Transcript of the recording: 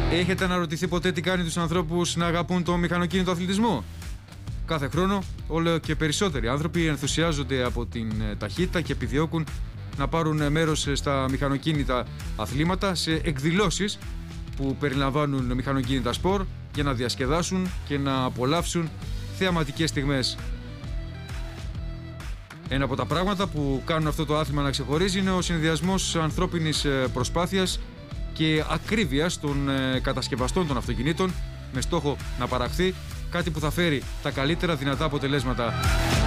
Έχετε αναρωτηθεί ποτέ τι κάνει τους ανθρώπους να αγαπούν το μηχανοκίνητο αθλητισμό? Κάθε χρόνο όλο και περισσότεροι άνθρωποι ενθουσιάζονται από την ταχύτητα και επιδιώκουν να πάρουν μέρος στα μηχανοκίνητα αθλήματα, σε εκδηλώσεις που περιλαμβάνουν μηχανοκίνητα σπορ για να διασκεδάσουν και να απολαύσουν θεαματικές στιγμές. Ένα από τα πράγματα που κάνουν αυτό το άθλημα να ξεχωρίζει είναι ο συνδυασμός ανθρώπινης προσπάθειας και ακρίβειας των κατασκευαστών των αυτοκινήτων, με στόχο να παραχθεί κάτι που θα φέρει τα καλύτερα δυνατά αποτελέσματα.